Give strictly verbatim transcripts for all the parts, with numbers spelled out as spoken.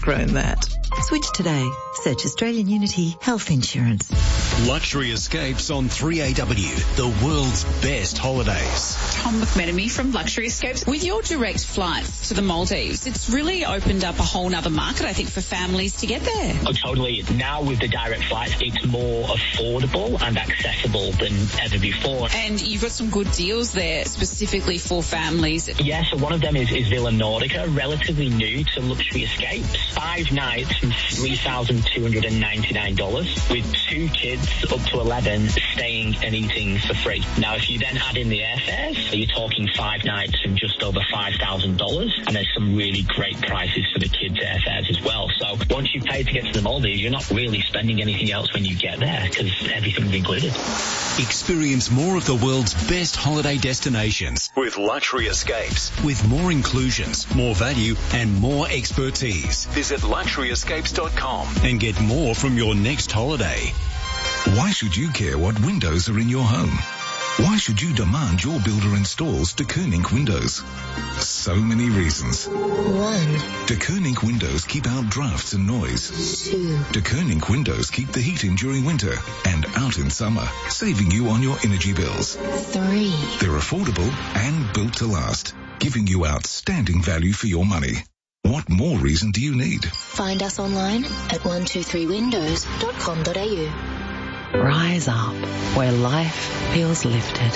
grown that. Switch today. Search Australian Unity Health Insurance. Luxury Escapes on three A W, the world's best holidays. Tom McMenemy from Luxury Escapes. With your direct flights to the Maldives, it's really opened up a whole nother market, I think, for families to get there. Oh, totally. Now with the direct flights, it's more affordable and accessible than ever before. And you've got some good deals there specifically for families. Yeah, so one of them is, is Villa Nordica, relatively new to Luxury Escapes. Five nights and three thousand two hundred ninety-nine dollars with two kids up to eleven staying and eating for free. Now, if you then add in the airfares, you're talking five nights and just over five thousand dollars, and there's some really great prices for the kids' airfares as well. So once you pay to get to the Maldives, you're not really spending anything else when you get there because everything's included. Experience more of the world's best holiday destinations with Luxury Escapes. With more inclusions, more value and more expertise. Visit luxury escapes dot com and get more from your next holiday. Why should you care what windows are in your home? Why should you demand your builder installs De Koning windows? So many reasons. One. De Koning windows keep out drafts and noise. Two. De Koning windows keep the heat in during winter and out in summer, saving you on your energy bills. Three. They're affordable and built to last, giving you outstanding value for your money. What more reason do you need? Find us online at one two three windows dot com dot a u. Rise up where life feels lifted,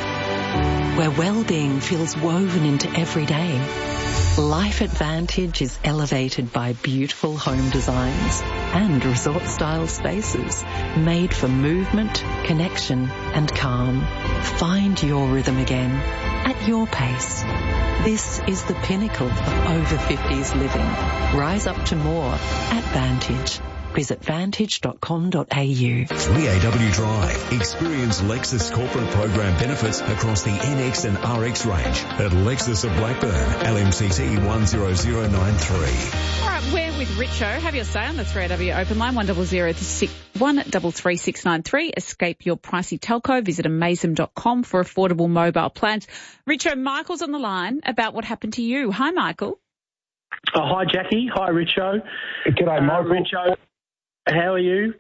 where well-being feels woven into every day. Life Advantage is elevated by beautiful home designs and resort-style spaces made for movement, connection and calm. Find your rhythm again at your pace. This is the pinnacle of over fifties living. Rise up to more at Vantage. Visit vantage dot com dot a u. three A W Drive. Experience Lexus corporate program benefits across the N X and R X range at Lexus of Blackburn, L M C T one zero zero nine three. All right, we're with Richo. Have your say on the three A W open line, one double zero six one double three six nine three. Escape your pricey telco. Visit amazem dot com for affordable mobile plans. Richo, Michael's on the line about what happened to you. Hi, Michael. Oh, hi, Jackie. Hi, Richo. G'day, Michael. Uh, Richo, how are you?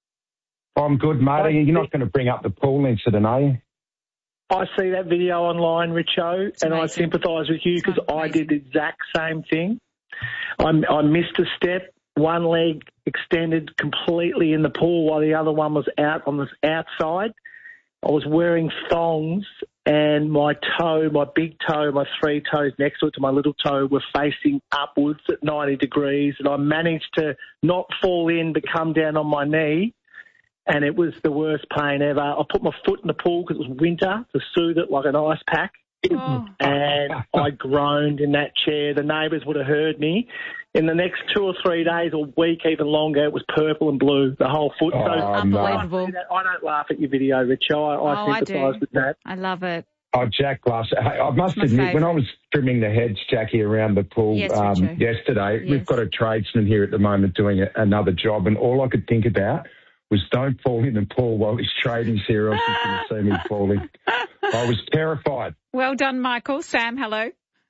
I'm good, mate. You're not going to bring up the pool incident, are you? I see that video online, Richo, and I sympathise with you because I did the exact same thing. I, I missed a step. One leg extended completely in the pool while the other one was out on the outside. I was wearing thongs and my toe, my big toe, my three toes next to it to my little toe were facing upwards at ninety degrees, and I managed to not fall in but come down on my knee, and it was the worst pain ever. I put my foot in the pool because it was winter to soothe it like an ice pack, Oh. and I groaned in that chair. The neighbours would have heard me. In the next two or three days, or week even longer, it was purple and blue, the whole foot. Oh, so Unbelievable. I, I don't laugh at your video, Richo. I, I Oh, I sympathise do. with that. I love it. Oh, Jack Glass. I, I must My admit, favourite. when I was trimming the heads, Jackie, around the pool Yes, um, Richo. yesterday, Yes. we've got a tradesman here at the moment doing a, another job, and all I could think about was don't fall in the pool while he's trading here, else he's going to see me falling. I was terrified. Well done, Michael. Sam, hello.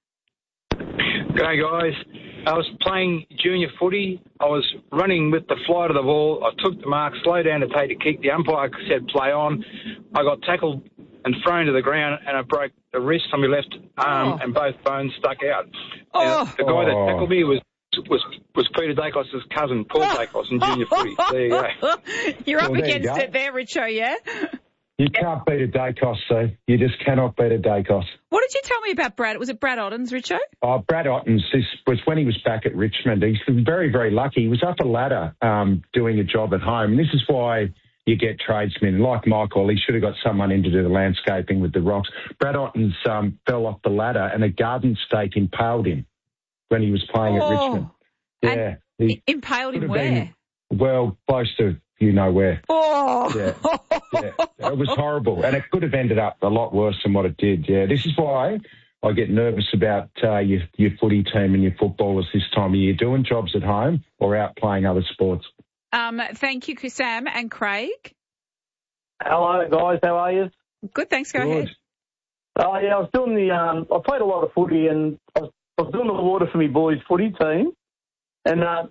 G'day, guys. I was playing junior footy. I was running with the flight of the ball. I took the mark, slowed down to take a kick. The umpire said play on. I got tackled and thrown to the ground, and I broke the wrist on my left arm, Oh. and both bones stuck out. Oh. Now, the guy that Oh. tackled me was was was Peter Dacos' cousin, Paul Dacos, in junior footy. There you go. You're up Well, there you against go. it there, Richo, yeah? You can't beat a Dacos, so you just cannot beat a Dacos. What did you tell me about Brad? Was it Brad Ottens, Richo? Oh, Brad Ottens, this was when he was back at Richmond. He's very, very lucky. He was up a ladder um, doing a job at home. And this is why you get tradesmen. Like Michael, he should have got someone in to do the landscaping with the rocks. Brad Ottens um, fell off the ladder and a garden stake impaled him when he was playing Oh. at Richmond. Yeah. He Impaled him could have where? been, well, close to you know where. Oh. Yeah, yeah. It was horrible, and it could have ended up a lot worse than what it did. Yeah, this is why I get nervous about uh, your your footy team and your footballers this time of year, doing jobs at home or out playing other sports. Um, thank you, Sam and Craig. Hello, guys. How are you? Good, thanks. Go Good. ahead. Oh, yeah, I was doing the, um, I played a lot of footy and I was, I was doing the water for my boys' footy team. And uh,